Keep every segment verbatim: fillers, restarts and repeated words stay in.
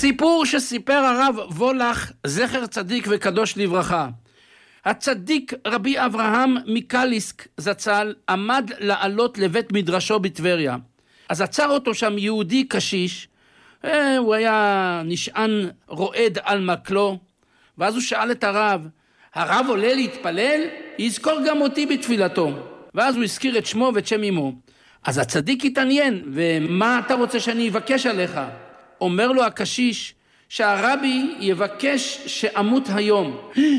סיפור שסיפר הרב וולך, זכר צדיק וקדוש לברכה. הצדיק רבי אברהם מקליסק זצ"ל עמד לעלות לבית מדרשו בטבריה. אז עצר אותו שם יהודי קשיש, הוא היה נשען רועד על מקלו, ואז הוא שאל את הרב, הרב עולה להתפלל? יזכור גם אותי בתפילתו. ואז הוא הזכיר את שמו ואת שם אמו. אז הצדיק התעניין, ומה אתה רוצה שאני אבקש עליך? אומר לו הקשיש, שהרבי יבקש שאמות היום.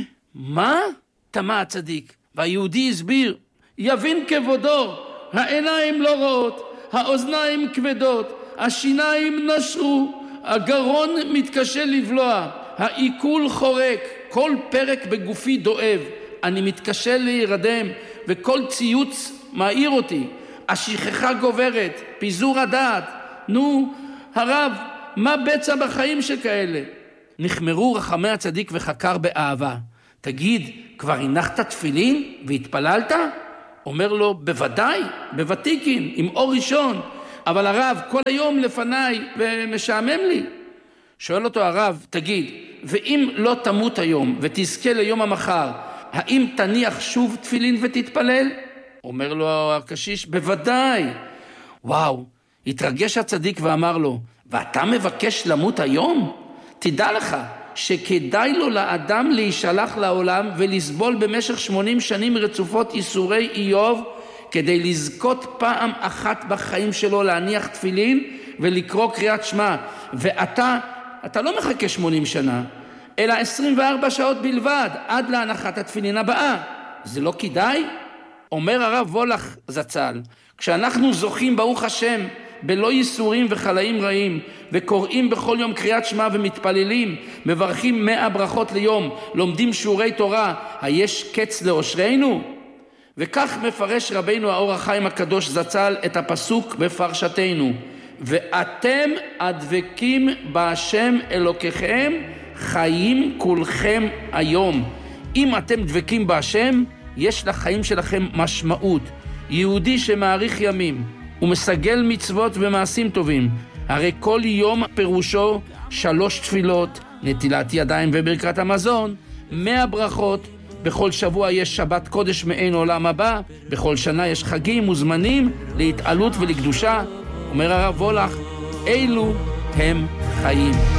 מה? תמה הצדיק. והיהודי הסביר, יבין כבודו, העיניים לא רואות, האוזניים כבדות, השיניים נשרו, הגרון מתקשה לבלוע, העיכול חורק, כל פרק בגופי דואב, אני מתקשה להירדם, וכל ציוץ מעיר אותי, השכחה גוברת, פיזור הדעת. נו, הרב, מה בצע בחיים שכאלה? נחמרו רחמי הצדיק וחקר באהבה. תגיד, כבר הנחת תפילין והתפללת? אומר לו, בוודאי, בוותיקין, עם אור ראשון. אבל הרב, כל היום לפניי ומשעמם לי. שואל אותו הרב, תגיד, ואם לא תמות היום ותזכה ליום המחר, האם תניח שוב תפילין ותתפלל? אומר לו הקשיש, בוודאי. וואו, התרגש הצדיק ואמר לו, ואתה מבקש למות היום? תדע לך שכדאי לו לאדם להישלח לעולם ולסבול במשך שמונים שנים רצופות איסורי איוב, כדי לזכות פעם אחת בחיים שלו להניח תפילין ולקרוא קריאת שמע. ואתה, אתה לא מחכה שמונים שנה, אלא עשרים וארבע שעות בלבד, עד להנחת התפילין הבאה. זה לא כדאי? אומר הרב וולך זצ"ל, כשאנחנו זוכים ברוך השם בלא ייסורים וחלאים רעים, וקוראים בכל יום קריאת שמע ומתפללים, מברכים מאה ברכות ליום, לומדים שיעורי תורה, היש קץ לאושרנו? וכך מפרש רבינו האור החיים הקדוש זצ"ל את הפסוק בפרשתנו, ואתם הדבקים בהשם אלוקיכם חיים כולכם היום. אם אתם דבקים בהשם, יש לחיים שלכם משמעות. יהודי שמאריך ימים ומסגל מצוות ומעשים טובים, הרי כל יום פירושו שלוש תפילות, נטילת ידיים וברכת המזון, מאה ברכות, בכל שבוע יש שבת קודש מעין עולם הבא, בכל שנה יש חגים וזמנים להתעלות ולקדושה. אומר הרב וולך, אלו הם חיים.